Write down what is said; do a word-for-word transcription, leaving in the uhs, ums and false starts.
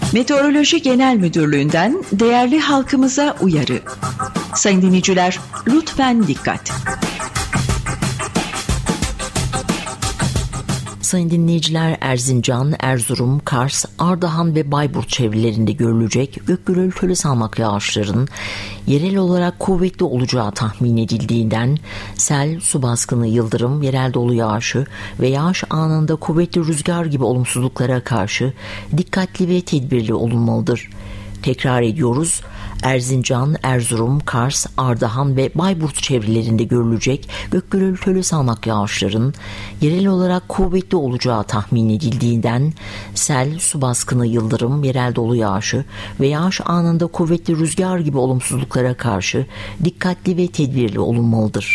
Meteoroloji Genel Müdürlüğü'nden değerli halkımıza uyarı. Sayın dinleyiciler, lütfen dikkat. Sayın dinleyiciler, Erzincan, Erzurum, Kars, Ardahan ve Bayburt çevrelerinde görülecek gök gürültülü sağanak yağışların yerel olarak kuvvetli olacağı tahmin edildiğinden sel, su baskını, yıldırım, yerel dolu yağışı ve yağış anında kuvvetli rüzgar gibi olumsuzluklara karşı dikkatli ve tedbirli olunmalıdır. Tekrar ediyoruz. Erzincan, Erzurum, Kars, Ardahan ve Bayburt çevrelerinde görülecek gök gürültülü sağanak yağışların yerel olarak kuvvetli olacağı tahmin edildiğinden sel, su baskını, yıldırım, yerel dolu yağışı ve yağış anında kuvvetli rüzgar gibi olumsuzluklara karşı dikkatli ve tedbirli olunmalıdır.